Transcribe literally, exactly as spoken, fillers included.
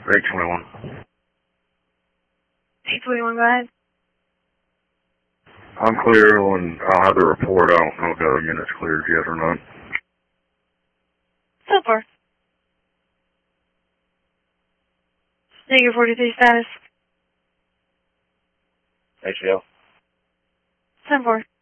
eight twenty-one. eight twenty-one, go ahead. I'm clear when I'll have the report. I don't know if the other unit's cleared yet or not. So far. Negative forty-three status. H L. ten four.